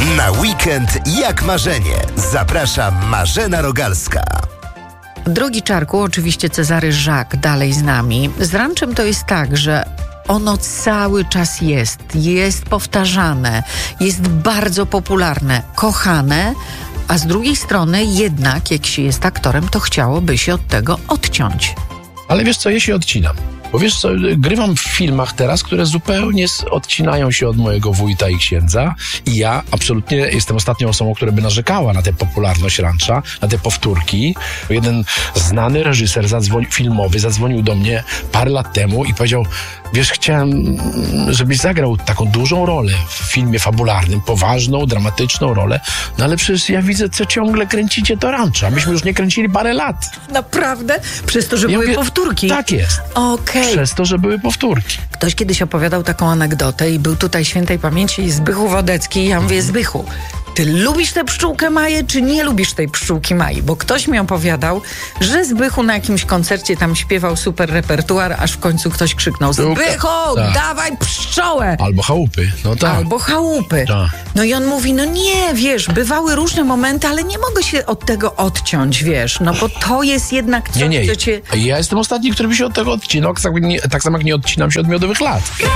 Na weekend jak marzenie. Zaprasza Marzena Rogalska. Drogi Czarku, oczywiście Cezary Żak dalej z nami. Z ranczem to jest tak, że ono cały czas jest powtarzane, jest bardzo popularne, kochane, a z drugiej strony jednak, jak się jest aktorem, to chciałoby się od tego odciąć. Ale wiesz co, ja się odcinam. Bo wiesz co, grywam w filmach teraz, które zupełnie odcinają się od mojego wujka i księdza i ja absolutnie jestem ostatnią osobą, która by narzekała na tę popularność rancza, na te powtórki. Jeden znany reżyser filmowy zadzwonił do mnie parę lat temu i powiedział: wiesz, chciałem, żebyś zagrał taką dużą rolę w filmie fabularnym, poważną, dramatyczną rolę, no ale przecież ja widzę, co ciągle kręcicie to rancza. Myśmy już nie kręcili parę lat. Naprawdę? Przez to, że były powtórki? Tak jest. Okej. Przez to, że były powtórki. Ktoś kiedyś opowiadał taką anegdotę i był tutaj świętej pamięci Zbychu Wodecki i ja mówię: Zbychu, ty lubisz tę pszczółkę Maję, czy nie lubisz tej pszczółki Mai? Bo ktoś mi opowiadał, że Zbychu na jakimś koncercie tam śpiewał super repertuar, aż w końcu ktoś krzyknął: Zbychu, tak, dawaj pszczołę! Albo chałupy, no tak. Albo chałupy. Tak. No i on mówi: no nie, wiesz, bywały różne momenty, ale nie mogę się od tego odciąć, wiesz, no bo to jest jednak coś, Nie. co cię... Ja jestem ostatni, który by się od tego odcinał, tak samo jak nie odcinam się od Miodowych lat.